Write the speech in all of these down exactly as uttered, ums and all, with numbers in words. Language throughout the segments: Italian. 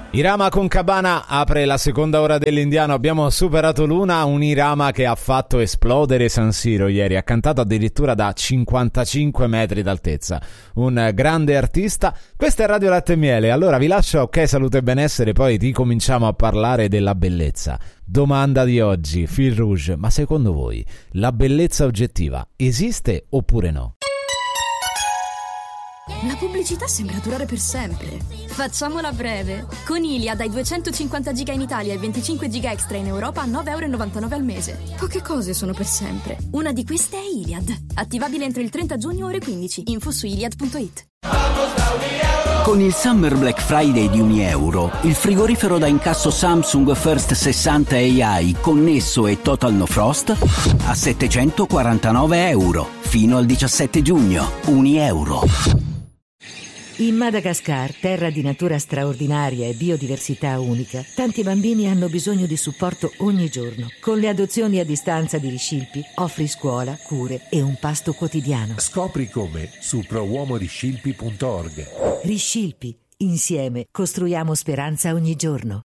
Irama con Cabana apre la seconda ora dell'Indiano. Abbiamo superato l'una, un Irama che ha fatto esplodere San Siro ieri, ha cantato addirittura da cinquantacinque metri d'altezza. Un grande artista. Questa è Radio Latte e Miele. Allora vi lascio Ok Salute e Benessere, poi ricominciamo a parlare della bellezza. Domanda di oggi, Fil Rouge, ma secondo voi la bellezza oggettiva esiste oppure no? La pubblicità sembra durare per sempre. Facciamola breve. Con Iliad hai duecentocinquanta giga in Italia e venticinque giga extra in Europa a nove virgola novantanove euro al mese. Poche cose sono per sempre. Una di queste è Iliad. Attivabile entro il trenta giugno ore quindici. Info su iliad punto it. Con il Summer Black Friday di Unieuro, il frigorifero da incasso Samsung First sessanta A I connesso e Total No Frost a settecentoquarantanove euro fino al diciassette giugno. Unieuro. In Madagascar, terra di natura straordinaria e biodiversità unica, tanti bambini hanno bisogno di supporto ogni giorno. Con le adozioni a distanza di Riscilpi offri scuola, cure e un pasto quotidiano. Scopri come su pro uomo riscilpi punto org. Riscilpi, insieme costruiamo speranza ogni giorno.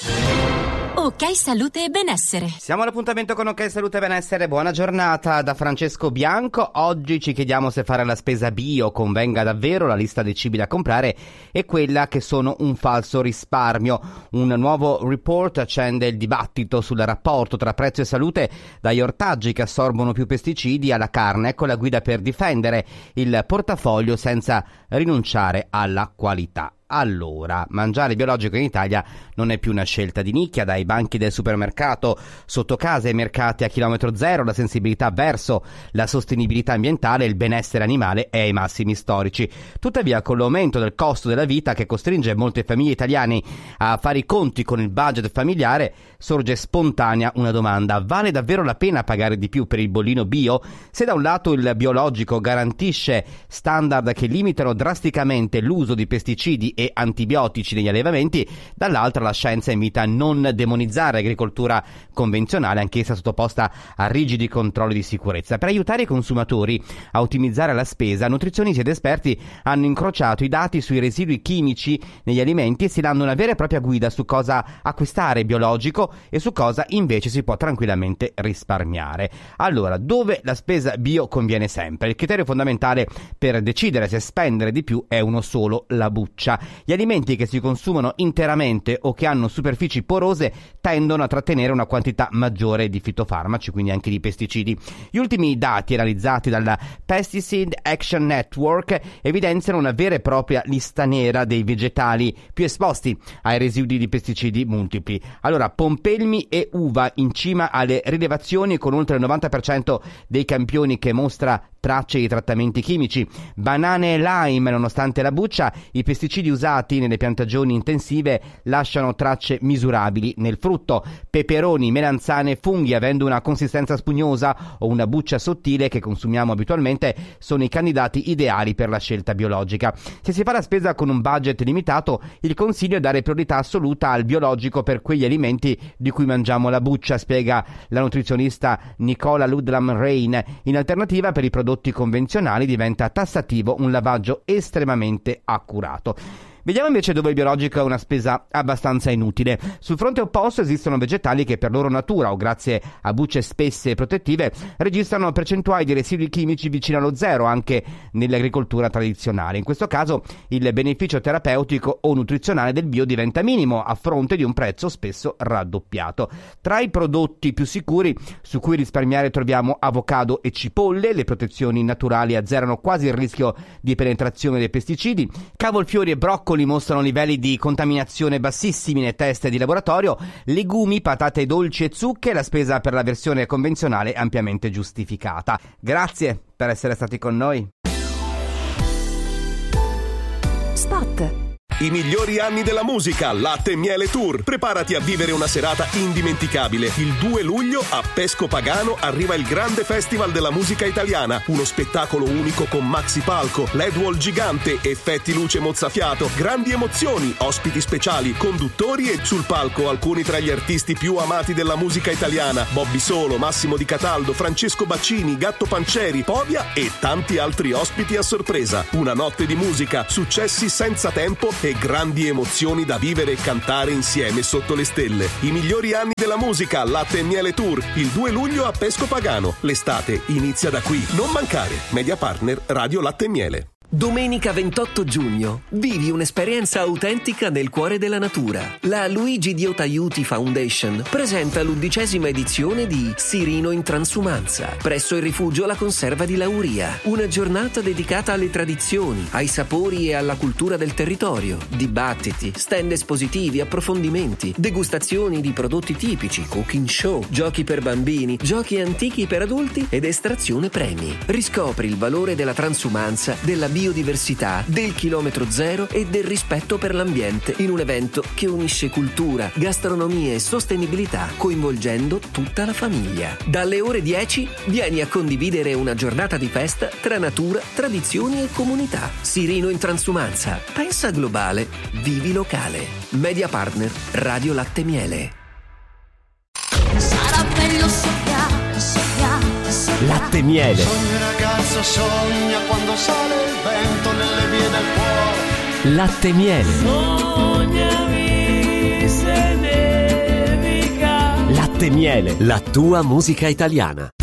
Ok Salute e Benessere. Siamo all'appuntamento con Ok Salute e Benessere. Buona giornata da Francesco Bianco. Oggi ci chiediamo se fare la spesa bio convenga davvero. La lista dei cibi da comprare è quella che sono un falso risparmio. Un nuovo report accende il dibattito sul rapporto tra prezzo e salute, dagli ortaggi che assorbono più pesticidi alla carne. Ecco la guida per difendere il portafoglio senza rinunciare alla qualità. Allora, mangiare biologico in Italia non è più una scelta di nicchia. Dai banchi del supermercato, sotto casa e mercati a chilometro zero, la sensibilità verso la sostenibilità ambientale e il benessere animale è ai massimi storici. Tuttavia, con l'aumento del costo della vita che costringe molte famiglie italiane a fare i conti con il budget familiare, sorge spontanea una domanda: vale davvero la pena pagare di più per il bollino bio? Se da un lato il biologico garantisce standard che limitano drasticamente l'uso di pesticidi e antibiotici negli allevamenti, dall'altra la scienza invita a non demonizzare l'agricoltura convenzionale, anch'essa sottoposta a rigidi controlli di sicurezza. Per aiutare i consumatori a ottimizzare la spesa, nutrizionisti ed esperti hanno incrociato i dati sui residui chimici negli alimenti e si danno una vera e propria guida su cosa acquistare biologico e su cosa invece si può tranquillamente risparmiare. Allora, dove la spesa bio conviene sempre? Il criterio fondamentale per decidere se spendere di più è uno solo: la buccia. Gli alimenti che si consumano interamente o che hanno superfici porose tendono a trattenere una quantità maggiore di fitofarmaci, quindi anche di pesticidi. Gli ultimi dati analizzati dalla Pesticide Action Network evidenziano una vera e propria lista nera dei vegetali più esposti ai residui di pesticidi multipli. Allora, pompelmi e uva in cima alle rilevazioni, con oltre il novanta per cento dei campioni che mostra tracce di trattamenti chimici. Banane e lime, nonostante la buccia, i pesticidi usati nelle piantagioni intensive lasciano tracce misurabili nel frutto. Peperoni, melanzane e funghi, avendo una consistenza spugnosa o una buccia sottile che consumiamo abitualmente, sono i candidati ideali per la scelta biologica. Se si fa la spesa con un budget limitato, il consiglio è dare priorità assoluta al biologico per quegli alimenti di cui mangiamo la buccia, spiega la nutrizionista Nicola Ludlam-Rain. In alternativa, per i prodotti convenzionali diventa tassativo un lavaggio estremamente accurato. Vediamo invece dove il biologico è una spesa abbastanza inutile. Sul fronte opposto esistono vegetali che per loro natura o grazie a bucce spesse e protettive registrano percentuali di residui chimici vicino allo zero anche nell'agricoltura tradizionale. In questo caso il beneficio terapeutico o nutrizionale del bio diventa minimo a fronte di un prezzo spesso raddoppiato. Tra i prodotti più sicuri su cui risparmiare troviamo avocado e cipolle. Le protezioni naturali azzerano quasi il rischio di penetrazione dei pesticidi. Cavolfiori e broccoli mostrano livelli di contaminazione bassissimi nei test di laboratorio. Legumi, patate dolci e zucche, la spesa per la versione convenzionale ampiamente giustificata. Grazie per essere stati con noi. Spot. I migliori anni della musica, Latte e Miele Tour. Preparati a vivere una serata indimenticabile. Il due luglio a Pesco Pagano arriva il grande festival della musica italiana. Uno spettacolo unico con maxi palco, L E D wall gigante, effetti luce mozzafiato, grandi emozioni, ospiti speciali, conduttori e sul palco alcuni tra gli artisti più amati della musica italiana: Bobby Solo, Massimo Di Cataldo, Francesco Baccini, Gatto Pancieri, Povia e tanti altri ospiti a sorpresa. Una notte di musica, successi senza tempo e che grandi emozioni da vivere e cantare insieme sotto le stelle. I migliori anni della musica, Latte e Miele Tour, il due luglio a Pesco Pagano. L'estate inizia da qui. Non mancare. Media Partner Radio Latte e Miele. Domenica ventotto giugno, vivi un'esperienza autentica nel cuore della natura. La Luigi Dio Aiuti Foundation presenta l'undicesima edizione di Sirino in Transumanza, presso il rifugio La Conserva di Lauria. Una giornata dedicata alle tradizioni, ai sapori e alla cultura del territorio. Dibattiti, stand espositivi, approfondimenti, degustazioni di prodotti tipici, cooking show, giochi per bambini, giochi antichi per adulti ed estrazione premi. Riscopri il valore della transumanza, della biodiversità, del chilometro zero e del rispetto per l'ambiente in un evento che unisce cultura, gastronomia e sostenibilità, coinvolgendo tutta la famiglia. Dalle ore dieci vieni a condividere una giornata di festa tra natura, tradizioni e comunità. Sirino in Transumanza. Pensa globale, vivi locale. Media Partner Radio Latte Miele. Sarà bello sognare, sognare, sognare. Latte Miele. Ogni ragazzo sogna quando sale il vento nelle vie del cuore. Latte Miele. Sognami se nevica. Latte Miele, la tua musica italiana.